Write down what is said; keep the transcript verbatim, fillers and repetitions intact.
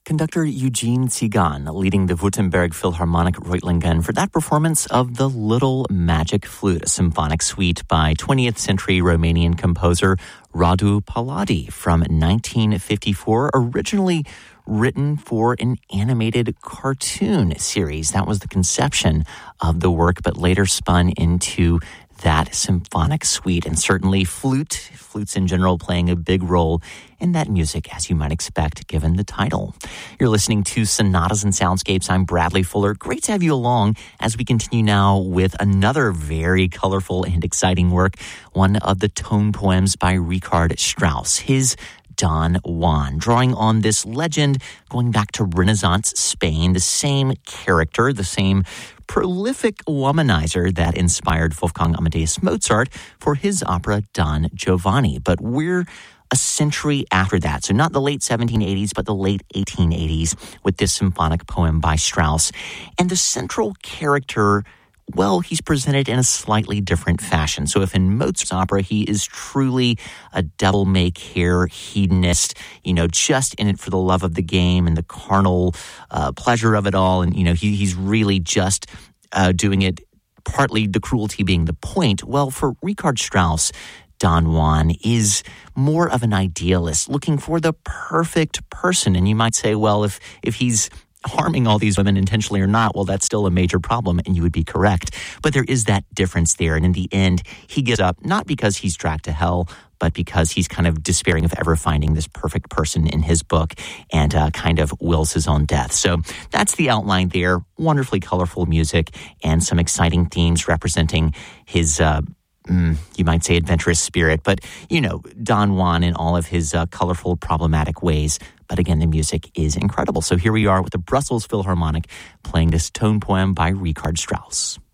Conductor Eugene Tzigan leading the Württemberg Philharmonic Reutlingen for that performance of The Little Magic Flute, a symphonic suite by twentieth century Romanian composer Radu Paladi from nineteen fifty-four, originally written for an animated cartoon series. That was the conception of the work, but later spun into that symphonic suite, and certainly flute, flutes in general playing a big role in that music, as you might expect, given the title. You're listening to Sonatas and Soundscapes. I'm Bradley Fuller. Great to have you along as we continue now with another very colorful and exciting work, one of the tone poems by Richard Strauss, his Don Juan, drawing on this legend going back to Renaissance Spain, the same character, the same prolific womanizer that inspired Wolfgang Amadeus Mozart for his opera Don Giovanni. But we're a century after that, so not the late seventeen eighties, but the late eighteen eighties, with this symphonic poem by Strauss. And the central character, well, he's presented in a slightly different fashion. So if in Mozart's opera, he is truly a devil-may-care hedonist, you know, just in it for the love of the game and the carnal uh, pleasure of it all. And, you know, he, he's really just uh, doing it, partly the cruelty being the point. Well, for Richard Strauss, Don Juan is more of an idealist, looking for the perfect person. And you might say, well, if if he's harming all these women intentionally or not, well, that's still a major problem, and you would be correct. But there is that difference there, and in the end, he gives up, not because he's dragged to hell, but because he's kind of despairing of ever finding this perfect person in his book, and uh, kind of wills his own death. So that's the outline there. Wonderfully colorful music, and some exciting themes representing his uh Mm, you might say adventurous spirit, but, you know, Don Juan in all of his uh, colorful, problematic ways. But again, the music is incredible. So here we are with the Brussels Philharmonic playing this tone poem by Richard Strauss.